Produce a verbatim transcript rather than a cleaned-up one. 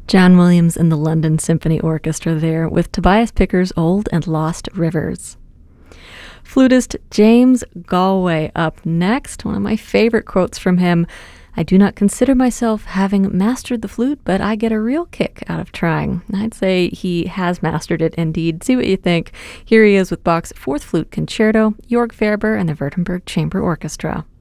John Williams and the London Symphony Orchestra there with Tobias Picker's Old and Lost Rivers. Flutist James Galway up next. One of my favorite quotes from him. I do not consider myself having mastered the flute, but I get a real kick out of trying. I'd say he has mastered it indeed. See what you think. Here he is with Bach's Fourth Flute Concerto, Jörg Ferber and the Württemberg Chamber Orchestra.